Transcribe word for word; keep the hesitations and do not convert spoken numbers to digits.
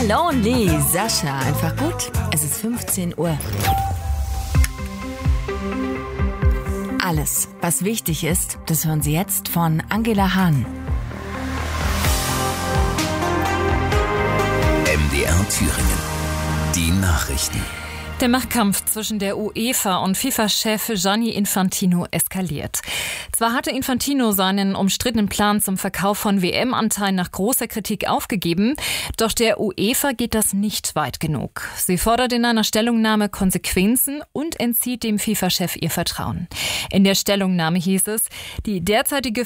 Lonely, Sascha, einfach gut. Es ist fünfzehn Uhr. Alles, was wichtig ist, das hören Sie jetzt von Angela Hahn. M D R Thüringen. Die Nachrichten. Der Machtkampf zwischen der UEFA und FIFA-Chef Gianni Infantino eskaliert. Zwar hatte Infantino seinen umstrittenen Plan zum Verkauf von W M-Anteilen nach großer Kritik aufgegeben, doch der UEFA geht das nicht weit genug. Sie fordert in einer Stellungnahme Konsequenzen und entzieht dem FIFA-Chef ihr Vertrauen. In der Stellungnahme hieß es, die derzeitige